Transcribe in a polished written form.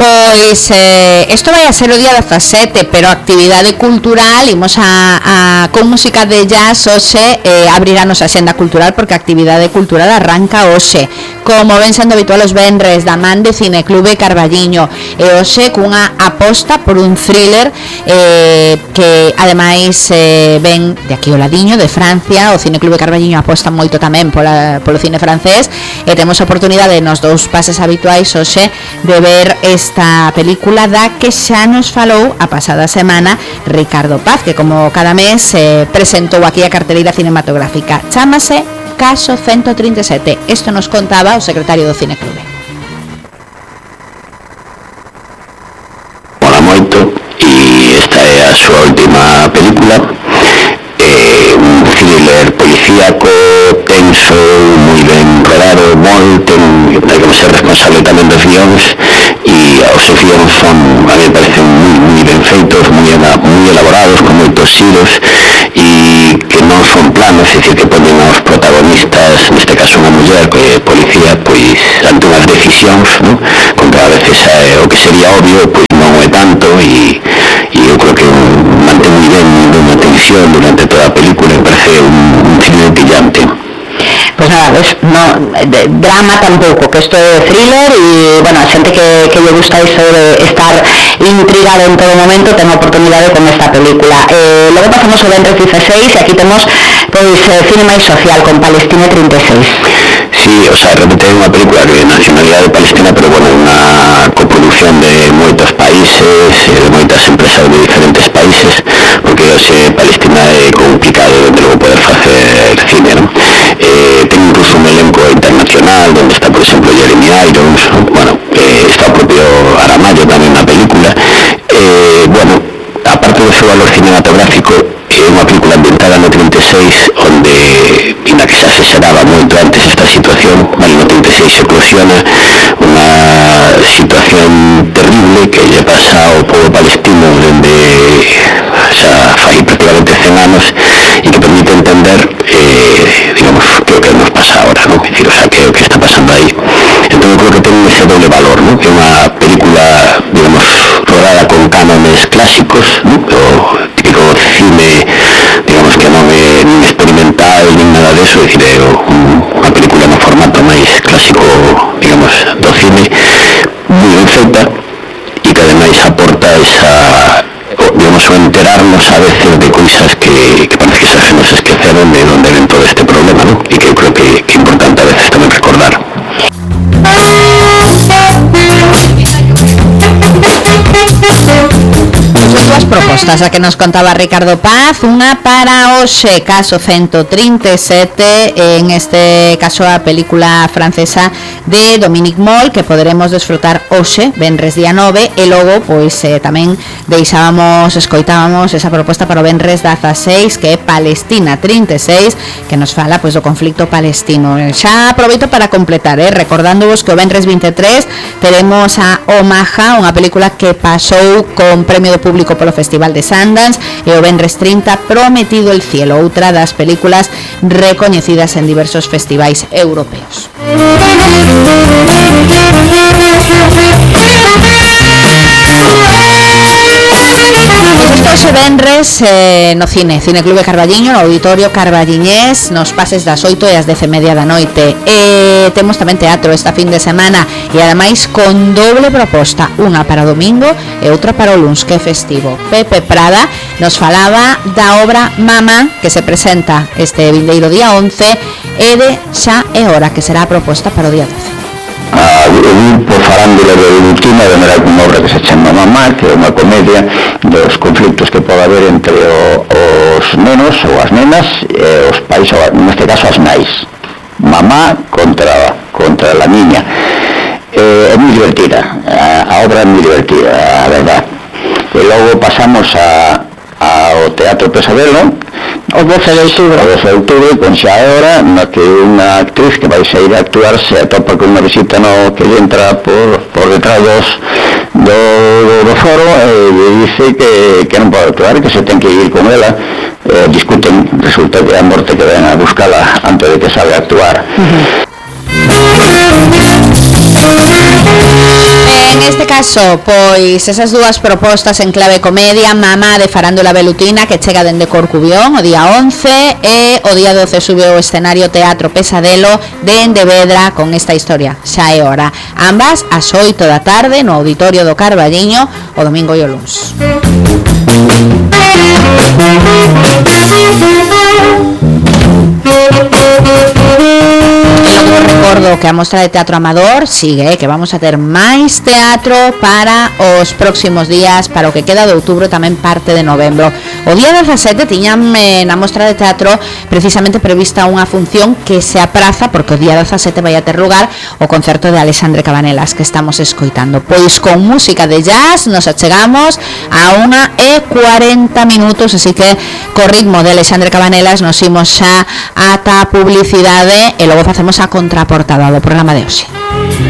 Pois isto vai a ser o día 17, pero actividade cultural, imos con música de jazz hoxe, abrirá-nos a xenda cultural, porque a actividade cultural arranca hoxe, como ven sendo habitual os venres, da man de Cineclube Carballiño, e hoxe cunha aposta por un thriller que ademais ven de aquí ao ladiño, de Francia. O Cineclube Carballiño aposta moito tamén polo cine francés, e temos a oportunidade nos dous pases habituais hoxe de ver esta película da que xa nos falou a pasada semana Ricardo Paz, que como cada mes presentou aquí a carteleira cinematográfica. Chámase Caso 137. Isto nos contaba o secretario do Cineclube. Mola moito, e esta é a súa última película, un thriller policíaco, tenso, moi ben rodado, ten que ser responsable tamén dos guións, e os seus guións son, a mí me parecen moi ben feitos, moi elaborados, con moitos xiros, e que non son planos, é dicir, que ponen aos protagonistas, neste caso unha muller que é policía, pois ante unhas decisións, non? Contra a veces o que sería obvio, pois non é tanto, e eu creo que mantén moi ben unha tensión durante toda a película, me parece un cine brillante. Pois nada, ves, drama tampouco, que isto é thriller, e, bueno, a xente que lle gusta iso de estar intrigado en todo momento ten a oportunidade con esta película. Logo pasamos o venres 16, e aquí temos, pois, cine máis social, con Palestina 36. Sí, o sea, realmente é unha película de nacionalidade palestina, pero, bueno, unha coproducción de moitos países, de moitas empresas de diferentes países, porque hoxe Palestina é complicado, desde logo, poder facer cine, non? Ten incluso un elenco internacional, donde está, por exemplo, Jeremy Irons, bueno, está o propio Aramayo tamén na película. Bueno, aparte do seu valor cinematográfico, é unha película ambientada no 36, onde, ainda que xa se xeraba moito antes esta situación, vale, no 36 se eclosiona unha situación terrible que lle pasa ao povo palestino dende xa fai prácticamente 100 anos, e que permite entender, digamos, que o que nos pasa ahora, non? É dicir, o sea, que o que está pasando aí. Entón, eu creo que ten ese doble valor, non? Que é unha película, digamos, rodada con cánones clásicos, non? O típico cine, digamos, que non é nin experimental nin nada deso, é dicir, é unha película no formato máis clásico, digamos, do cine, moi ben feita, e que ademais aporta esa, digamos, o enterarnos a veces de cousas que parece que se nos esqueceron de onde ven todo este problema, ¿no? E que eu creo que é importante a veces tamén recordar. Dúas propostas a que nos contaba Ricardo Paz, unha para hoxe, Caso 137, en este caso a película francesa de Dominique Moll, que poderemos desfrutar hoxe, venres día 9, e logo, pois, tamén escoitábamos esa proposta para o venres 16, que é Palestina 36, que nos fala, pois, do conflicto palestino. Xa aproveito para completar, recordándovos que o venres 23 teremos a Omaha, unha película que pasou con premio do público polo Festival de Sundance, e o venres 30 Prometido el cielo, outra das películas recoñecidas en diversos festivais europeos. Hoxe venres no Cineclube Carballiño, no Auditorio Carballiñés, nos pases das 8 e as 10:30 da noite. Temos tamén teatro esta fin de semana, e ademais con doble proposta, unha para o domingo e outra para o luns, que é festivo. Pepe Prada nos falaba da obra Mamá, que se presenta este vindeiro día 11, e de Xa é hora, que será a proposta para o día 12. O grupo Farándula de Ultima vendrá unha obra que se chama Mamá, que é unha comedia dos conflictos que pode haber entre os nenos ou as nenas e os pais, ou neste caso as nais. Mamá contra a niña. É moi divertida, a obra é moi divertida, a verdad. E logo pasamos ao Teatro Pesadelo, o 12 de outubro, con Xa é hora, na que unha actriz que vai sair a actuar se atopa con unha visita que lle entra por detrás do foro, e dice que non pode actuar, que se ten que ir con ela. Discuten, resulta que é a morte que ven a buscala antes de que sabe actuar. En este caso, pois esas dúas propostas en clave comedia, Mamá de Farándula Velutina, que chega dende Corcubión o día 11, e o día 12 sube ao escenario Teatro Pesadelo de Endevedra con esta historia, Xa é hora. Ambas ás 8 da tarde no Auditorio do Carballiño o domingo e o luns. Recordo que a mostra de teatro amador sigue, que vamos a ter máis teatro para os próximos días, para o que queda de outubro, tamén parte de novembro. O día 17 tiñan na mostra de teatro precisamente prevista unha función que se apraza, porque o día 17 vai a ter lugar o concerto de Alexandre Cabanelas que estamos escoitando. Pois con música de jazz nos achegamos a 1:40 minutos, así que co ritmo de Alexandre Cabanelas nos imos xa ata a publicidade e logo facemos a contraportada do programa de hoxe.